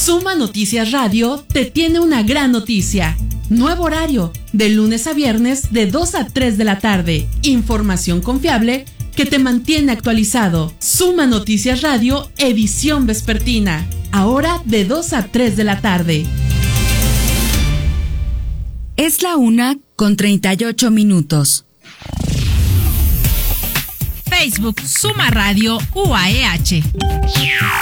Suma Noticias Radio te tiene una gran noticia. Nuevo horario, de lunes a viernes de 2 a 3 de la tarde. Información confiable que te mantiene actualizado. Suma Noticias Radio, edición vespertina. Ahora de 2 a 3 de la tarde. Es la 1:38. Facebook Suma Radio UAEH.